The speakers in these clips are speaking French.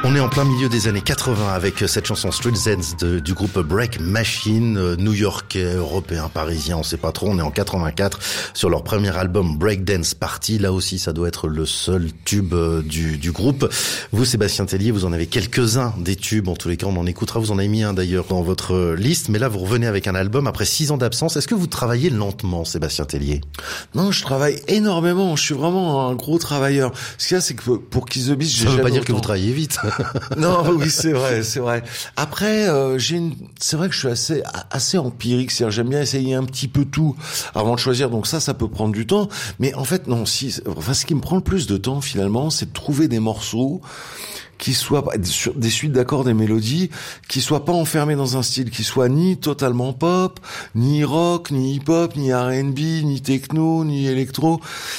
On est en plein milieu des années 80 avec cette chanson Street Dance du groupe Break Machine, new-yorkais, européen, parisien, on sait pas trop. On est en 84 sur leur premier album Break Dance Party. Là aussi, ça doit être le seul tube du groupe. Vous, Sébastien Tellier, vous en avez quelques-uns des tubes. En tous les cas, on en écoutera. Vous en avez mis un d'ailleurs dans votre liste. Mais là, vous revenez avec un album après 6 ans d'absence. Est-ce que vous travaillez lentement, Sébastien Tellier? Non, je travaille énormément. Je suis vraiment un gros travailleur. Ce qu'il y a, c'est que pour Kiss the Beast, ça veut pas dire que vous travaillez vite. Non, oui, c'est vrai. Après, c'est vrai que je suis assez empirique. C'est-à-dire, j'aime bien essayer un petit peu tout avant de choisir. Donc ça peut prendre du temps. Mais en fait, non, ce qui me prend le plus de temps, finalement, c'est de trouver des morceaux qui soient sur des suites d'accords, des mélodies, qui soient pas enfermés dans un style, qui soient ni totalement pop, ni rock, ni hip-hop, ni R&B, ni techno, ni électro.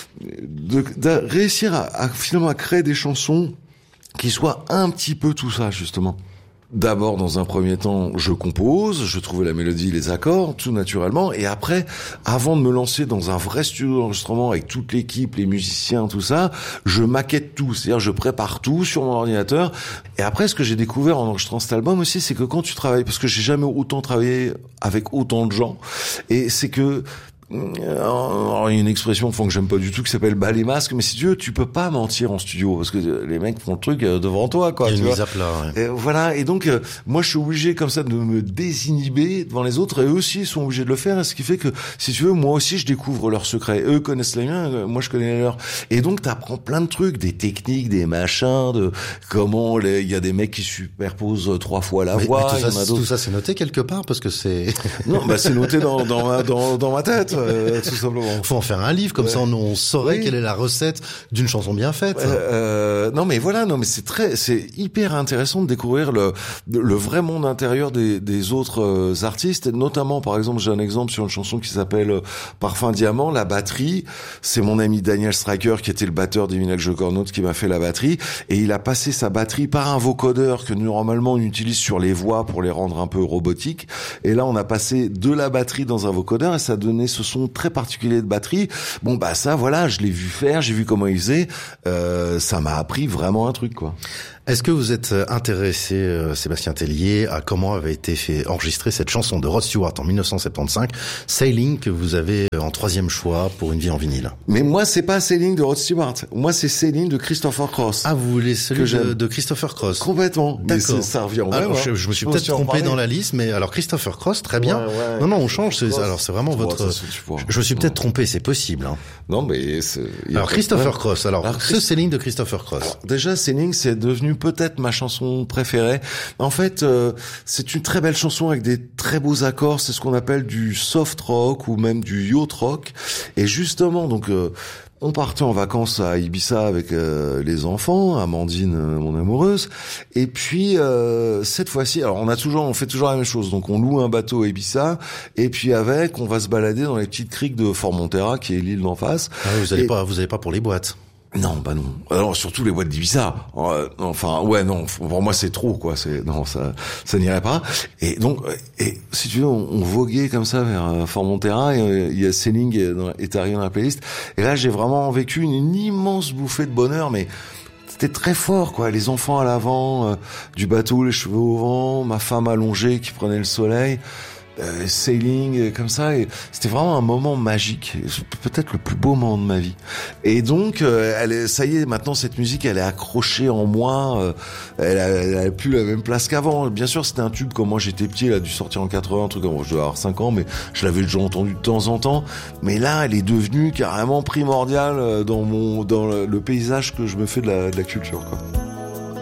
De réussir à finalement à créer des chansons qui soient un petit peu tout ça, justement. D'abord, dans un premier temps, je compose, je trouve la mélodie, les accords, tout naturellement, et après, avant de me lancer dans un vrai studio d'enregistrement avec toute l'équipe, les musiciens, tout ça, je maquette tout, c'est-à-dire je prépare tout sur mon ordinateur, et après, ce que j'ai découvert en enregistrant cet album aussi, c'est que quand tu travailles, parce que j'ai jamais autant travaillé avec autant de gens, et c'est que alors, il y a une expression que j'aime pas du tout qui s'appelle bas les masques, mais si tu veux, tu peux pas mentir en studio parce que les mecs font le truc devant toi, quoi. Il y a tu une vois. mise à plat. Ouais. Et voilà. Et donc, moi, je suis obligé comme ça de me désinhiber devant les autres, et eux aussi ils sont obligés de le faire. Ce qui fait que, si tu veux, moi aussi, je découvre leurs secrets. Eux connaissent les miens, moi je connais les leurs. Et donc, t'apprends plein de trucs, des techniques, des machins, de comment il y a des mecs qui superposent 3 fois la voix. Mais tout ça, c'est noté quelque part parce que c'est. Non, c'est noté dans ma tête, tout simplement. Faut en faire un livre, comme ça on saurait quelle est la recette d'une chanson bien faite. Non mais voilà, c'est hyper intéressant de découvrir le vrai monde intérieur des autres artistes, et notamment par exemple, j'ai un exemple sur une chanson qui s'appelle Parfum Diamant. La batterie, c'est mon ami Daniel Stryker qui était le batteur des Village Juggernaut qui m'a fait la batterie, et il a passé sa batterie par un vocodeur que normalement on utilise sur les voix pour les rendre un peu robotiques, et là on a passé de la batterie dans un vocodeur et ça donnait ce son très particulier de batterie. Bon ça voilà, je l'ai vu faire, j'ai vu comment il faisait, ça m'a appris vraiment un truc, quoi. Est-ce que vous êtes intéressé, Sébastien Tellier, à comment avait été enregistrée cette chanson de Rod Stewart en 1975, Sailing, que vous avez en 3e choix pour Une vie en vinyle? Mais moi, c'est pas Sailing de Rod Stewart. Moi, c'est Sailing de Christopher Cross. Ah, vous voulez celui de Christopher Cross? Complètement. D'accord. Mais ça revient au même. Alors, je me suis peut-être trompé dans la liste, mais alors Christopher Cross, très bien. Ouais. Non, on change. Alors, c'est vraiment votre. Je me suis peut-être trompé, c'est possible. Hein. Non, mais alors Christopher Cross. Alors ce Sailing de Christopher Cross. Alors, déjà, Sailing, c'est devenu peut-être ma chanson préférée. En fait, c'est une très belle chanson avec des très beaux accords. C'est ce qu'on appelle du soft rock ou même du yacht rock. Et justement, donc, on partait en vacances à Ibiza avec les enfants, Amandine, mon amoureuse. Et puis cette fois-ci, alors on fait toujours la même chose. Donc on loue un bateau à Ibiza, et puis on va se balader dans les petites criques de Formentera, qui est l'île d'en face. Ah, vous allez pas pour les boîtes. Non, non. Alors surtout les boîtes d'Ibiza. Non. Pour moi c'est trop, quoi. Ça n'irait pas. Et donc, si tu veux, on voguait comme ça vers Formentera. Et il y a Sailing est arrivé dans la playlist. Et là, j'ai vraiment vécu une immense bouffée de bonheur, mais c'était très fort, quoi. Les enfants à l'avant du bateau, les cheveux au vent, ma femme allongée qui prenait le soleil. Sailing comme ça, et c'était vraiment un moment magique, peut-être le plus beau moment de ma vie. Et donc ça y est, maintenant cette musique elle est accrochée en moi, elle a plus la même place qu'avant. Bien sûr, c'était un tube quand moi j'étais petit, elle a dû sortir en 80, un truc comme, je devais avoir 5 ans, mais je l'avais déjà entendu de temps en temps. Mais là, elle est devenue carrément primordiale dans le paysage que je me fais de la culture, quoi.